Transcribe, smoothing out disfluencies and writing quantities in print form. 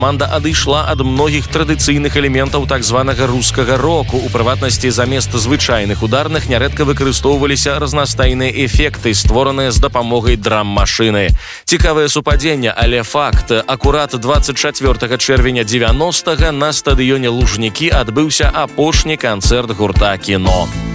Каманда адышла ад многіх традыцыйных элементаў так званага рускага року. У прыватнасці, замест звычайных ударных нярэдка выкарыстоўваліся разнастайныя эфекты, створаныя з дапамогай драм-машыны. Цікавае супадзенне, але факт. Акурат 24 чэрвеня 90-га на стадыёне Лужнікі адбыўся апошні канцэрт гурта «Кіно».